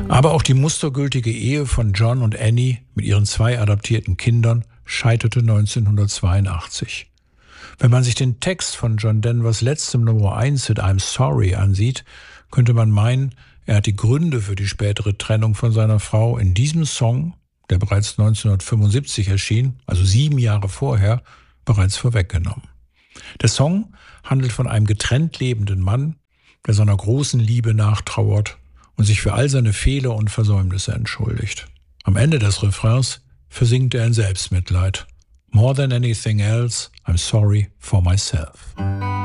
Aber auch die mustergültige Ehe von John und Annie mit ihren 2 adoptierten Kindern scheiterte 1982. Wenn man sich den Text von John Denvers letztem Nummer 1-Hit I'm Sorry ansieht, könnte man meinen, er hat die Gründe für die spätere Trennung von seiner Frau in diesem Song, der bereits 1975 erschien, also 7 Jahre vorher, bereits vorweggenommen. Der Song handelt von einem getrennt lebenden Mann, der seiner großen Liebe nachtrauert und sich für all seine Fehler und Versäumnisse entschuldigt. Am Ende des Refrains versinkt er in Selbstmitleid. More than anything else, I'm sorry for myself.